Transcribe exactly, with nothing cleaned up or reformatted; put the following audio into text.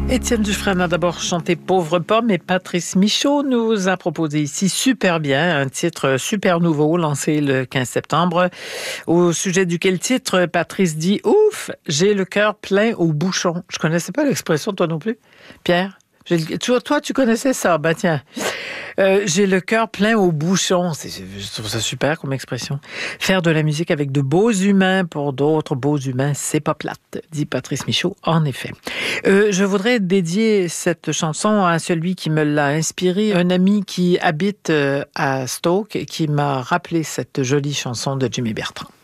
Étienne Dufresne a d'abord chanté Pauvre pomme et Patrice Michaud nous a proposé ici Super bien, un titre super nouveau lancé le quinze septembre. Au sujet duquel titre, Patrice dit « Ouf, j'ai le cœur plein au bouchon ». Je connaissais pas l'expression, toi non plus, Pierre? J'ai, toi, toi, tu connaissais ça? Ben tiens. Euh, j'ai le cœur plein au bouchon. C'est, je trouve ça super comme expression. Faire de la musique avec de beaux humains pour d'autres beaux humains, c'est pas plate, dit Patrice Michaud, en effet. Euh, je voudrais dédier cette chanson à celui qui me l'a inspiré, un ami qui habite à Stoke et qui m'a rappelé cette jolie chanson de Jimmy Bertrand.